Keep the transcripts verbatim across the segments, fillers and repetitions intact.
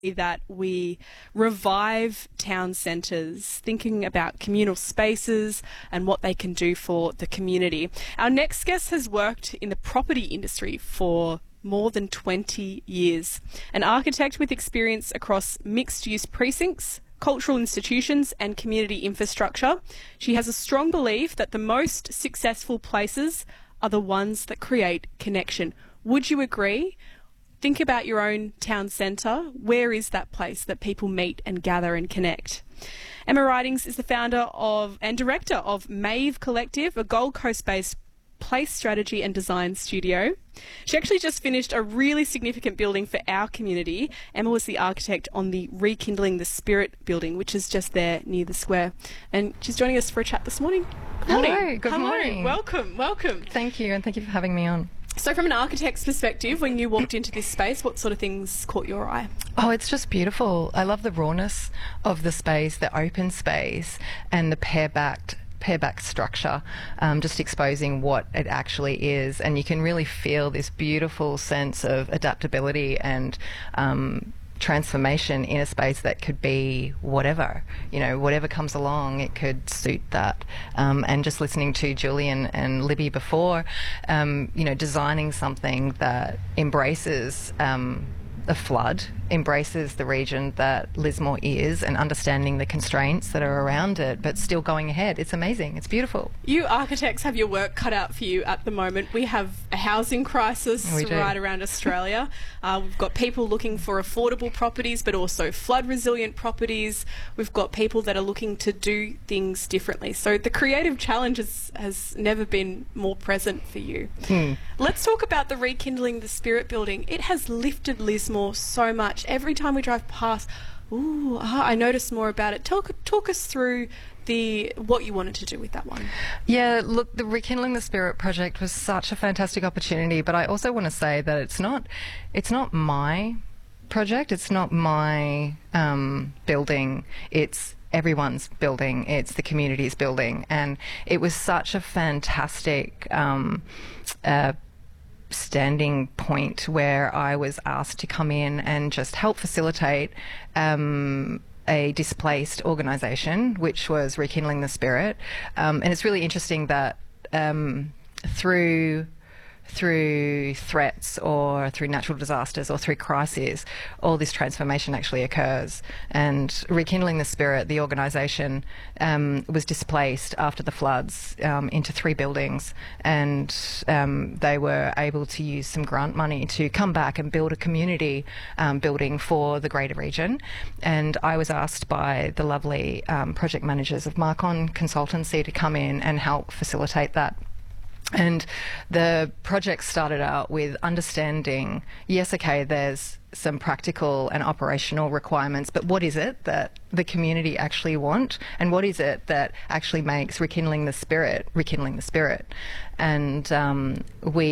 that we revive town centres, thinking about communal spaces and what they can do for the community. Our next guest has worked in the property industry for more than twenty years. An architect with experience across mixed-use precincts, cultural institutions and community infrastructure, she has a strong belief that the most successful places are the ones that create connection. Would you agree? Think about your own town centre. Where is that place that people meet and gather and connect? Emma Ridings is the founder of and director of Mave Collective, a Gold Coast-based place strategy and design studio. She actually just finished a really significant building for our community. Emma was the architect on the Rekindling the Spirit building, which is just there near the square. And she's joining us for a chat this morning. Good morning. Hello, good Hello. morning. Welcome, welcome. Thank you, and thank you for having me on. So from an architect's perspective, when you walked into this space, what sort of things caught your eye? Oh, it's just beautiful. I love the rawness of the space, the open space, and the pair-backed pair-back structure, um, just exposing what it actually is. And you can really feel this beautiful sense of adaptability and um, transformation in a space that could be whatever, you know, whatever comes along, it could suit that. Um, and just listening to Julian and Libby before, um, you know, designing something that embraces um, a flood, embraces the region that Lismore is and understanding the constraints that are around it, but still going ahead. It's amazing. It's beautiful. You architects have your work cut out for you at the moment. We have a housing crisis right around Australia. Uh, we've got people looking for affordable properties, but also flood resilient properties. We've got people that are looking to do things differently. So the creative challenge has, has never been more present for you. Hmm. Let's talk about the Rekindling the Spirit building. It has lifted Lismore so much. Every time we drive past, ooh, ah, I notice more about it. Talk, talk us through the what you wanted to do with that one. Yeah, look, the Rekindling the Spirit project was such a fantastic opportunity, but I also want to say that it's not, it's not my project. It's not my um, building. It's everyone's building. It's the community's building, and it was such a fantastic Um, uh, standing point where I was asked to come in and just help facilitate um, a displaced organisation, which was Rekindling the Spirit. Um, and it's really interesting that um, through through threats or through natural disasters or through crises, all this transformation actually occurs. And Rekindling the Spirit, the organisation, um, was displaced after the floods um, into three buildings, and um, they were able to use some grant money to come back and build a community um, building for the greater region. And I was asked by the lovely um, project managers of Marcon Consultancy to come in and help facilitate that. And the project started out with understanding, yes, okay, there's some practical and operational requirements, but what is it that the community actually want? And what is it that actually makes Rekindling the Spirit, Rekindling the Spirit? And um,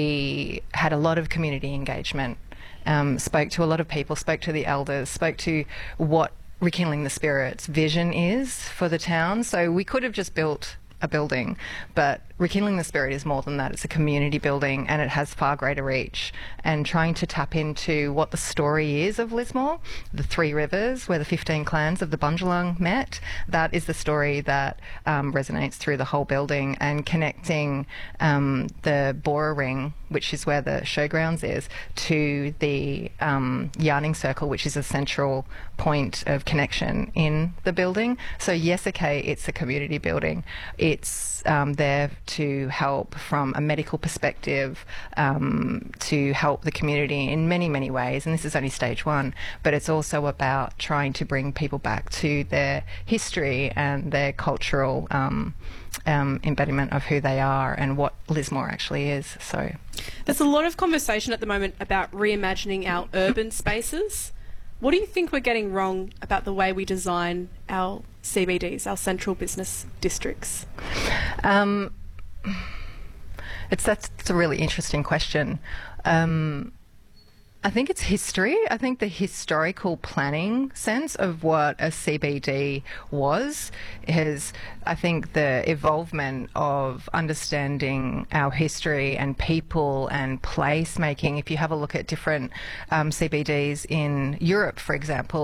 we had a lot of community engagement, um, spoke to a lot of people, spoke to the elders, spoke to what Rekindling the Spirit's vision is for the town. So we could have just built a building, but Rekindling the Spirit is more than that. It's a community building, and it has far greater reach, and trying to tap into what the story is of Lismore, the three rivers where the fifteen clans of the Bundjalung met. That is the story that um, resonates through the whole building, and connecting um, the Bora Ring, which is where the showgrounds is, to the um, yarning circle, which is a central point of connection in the building. So yes, okay, it's a community building. It's um, there to help from a medical perspective, um, to help the community in many, many ways. And this is only stage one, but it's also about trying to bring people back to their history and their cultural um, um, embodiment of who they are and what Lismore actually is. So there's a lot of conversation at the moment about reimagining our urban spaces. What do you think we're getting wrong about the way we design our C B Ds, our central business districts? Um, it's that's, that's a really interesting question. Um, I think it's history. I think the historical planning sense of what a C B D was is, I think, the evolvement of understanding our history and people and place making. If you have a look at different um, C B Ds in Europe, for example,